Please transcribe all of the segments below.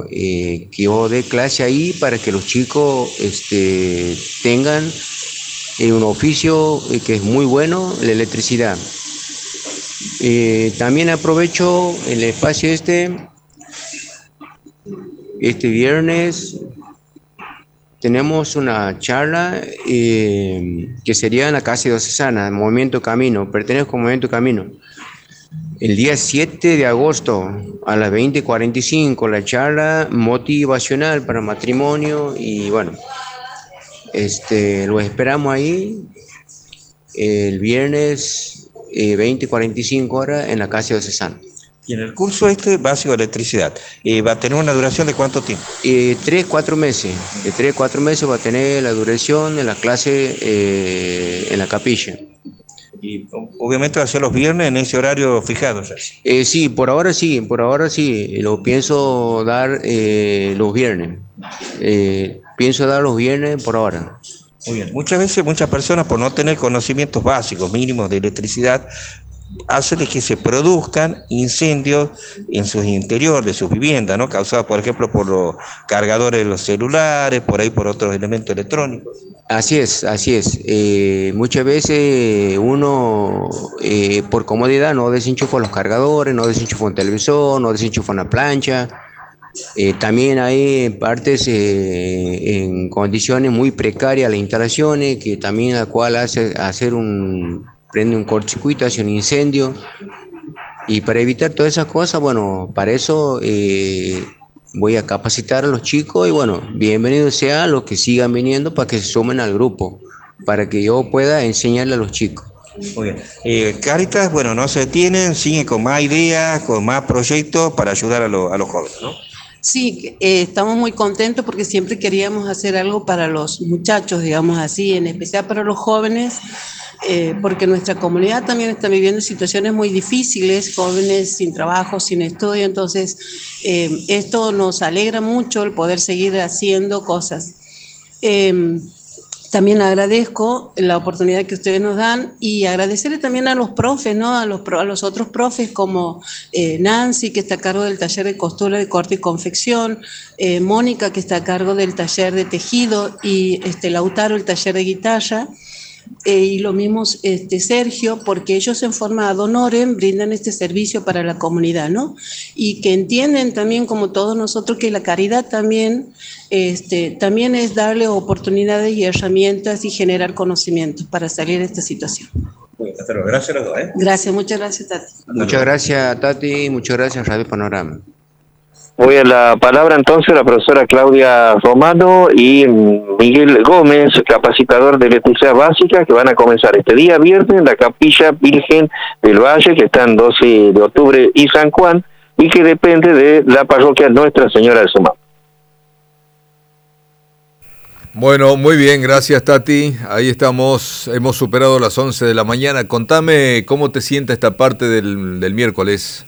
bueno, que yo dé clase ahí para que los chicos tengan un oficio que es muy bueno, la electricidad. También aprovecho el espacio este viernes tenemos una charla que sería en la Casa Diocesana, Movimiento Camino, pertenezco al Movimiento Camino. El día 7 de agosto a las 20:45, la charla motivacional para matrimonio y bueno, lo esperamos ahí el viernes 20:45 en la Casa Diocesana. Y en el curso básico de electricidad, ¿va a tener una duración de cuánto tiempo? 3-4 meses. De 3-4 meses va a tener la duración de la clase en la capilla. Y obviamente va a ser los viernes en ese horario fijado. Sí, por ahora sí, lo pienso dar los viernes. Pienso dar los viernes por ahora. Muy bien. Muchas veces, muchas personas, por no tener conocimientos básicos, mínimos de electricidad, hacen que se produzcan incendios en sus interiores de sus viviendas, ¿no? Causados, por ejemplo, por los cargadores de los celulares, por ahí por otros elementos electrónicos. Así es. Muchas veces uno, por comodidad, no desenchufa los cargadores, no desenchufa un televisor, no desenchufa una plancha. También hay partes en condiciones muy precarias las instalaciones, que también la cual prende un cortocircuito, hace un incendio. Y para evitar todas esas cosas, bueno, para eso voy a capacitar a los chicos y bueno, bienvenidos sean los que sigan viniendo para que se sumen al grupo, para que yo pueda enseñarle a los chicos. Muy bien. Cáritas, bueno, no se detienen, siguen con más ideas, con más proyectos para ayudar a los jóvenes, ¿no? Sí, estamos muy contentos porque siempre queríamos hacer algo para los muchachos, digamos así, en especial para los jóvenes, porque nuestra comunidad también está viviendo situaciones muy difíciles, jóvenes sin trabajo, sin estudio, entonces esto nos alegra mucho el poder seguir haciendo cosas. También agradezco la oportunidad que ustedes nos dan y agradecerle también a los profes, ¿no? A los otros profes como Nancy, que está a cargo del taller de costura, de corte y confección, Mónica, que está a cargo del taller de tejido, y Lautaro, el taller de guitarra, y lo mismo Sergio, porque ellos en forma ad honorem brindan este servicio para la comunidad, ¿no? Y que entienden también, como todos nosotros, que la caridad también es darle oportunidades y herramientas y generar conocimientos para salir de esta situación. Hasta luego. Gracias a los dos. Gracias, muchas gracias, Tati. Muchas gracias, Tati, muchas gracias, Radio Panorama. Voy a la palabra entonces a la profesora Claudia Romano y Miguel Gómez, capacitador de electricidad básica, que van a comenzar este día viernes en la Capilla Virgen del Valle, que está en 12 de octubre y San Juan, y que depende de la parroquia Nuestra Señora de Sumá. Bueno, muy bien, gracias Tati. Ahí estamos, hemos superado las 11 de la mañana. Contame cómo te sienta esta parte del miércoles.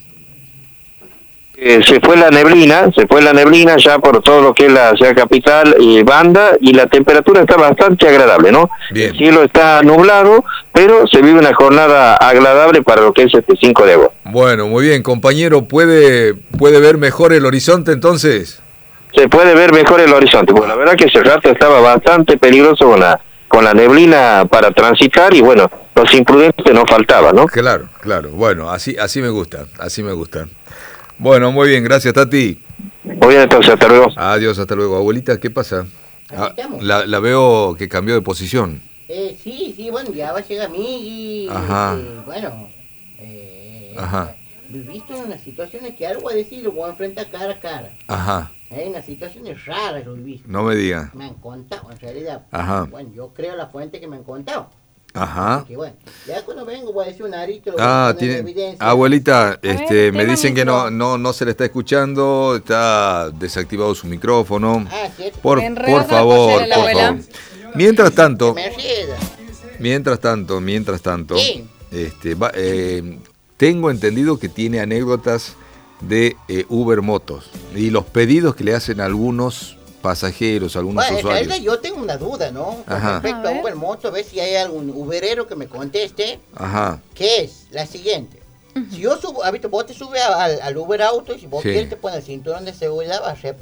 Se fue la neblina ya por todo lo que es la ciudad capital y Banda, y la temperatura está bastante agradable, ¿no? Bien. El cielo está nublado, pero se vive una jornada agradable para lo que es este 5 de agosto. Bueno, muy bien, compañero, ¿puede ver mejor el horizonte entonces? Se puede ver mejor el horizonte, porque la verdad que ese rato estaba bastante peligroso con la neblina para transitar, y bueno, los imprudentes no faltaban, ¿no? Claro, bueno, así me gusta. Bueno, muy bien, gracias Tati. Muy bien, entonces, hasta luego. Adiós, hasta luego. Abuelita, ¿qué pasa? La veo que cambió de posición. Sí, bueno, ya va a llegar Migui. Ajá. Ajá. Visto en unas situaciones que algo a decir, lo voy a enfrentar cara a cara. Ajá. Hay unas situaciones raras, lo he visto. No me diga. Me han contado, en realidad. Ajá. Bueno, yo creo la fuente que me han contado. Ajá. Que bueno, ya cuando vengo voy a decir un arito. Abuelita, me dicen que no se le está escuchando, está desactivado su micrófono. Por favor. Mientras tanto, Sí. tengo entendido que tiene anécdotas de Uber Motos y los pedidos que le hacen algunos pasajeros, algunos usuarios. En realidad yo tengo una duda, ¿no? Con respecto a Uber Moto, a ver si hay algún uberero que me conteste. Ajá. Que es la siguiente. Si yo subo, vos te subes al Uber Auto y si vos quieres te pones el cinturón de seguridad, vas a